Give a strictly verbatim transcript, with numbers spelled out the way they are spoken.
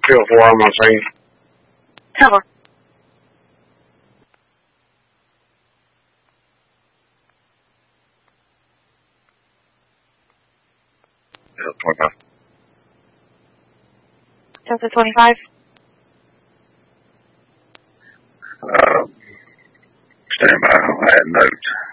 field four on my screen. Cover. twenty-five. Delta twenty-five. Uh, stand by. I had notes.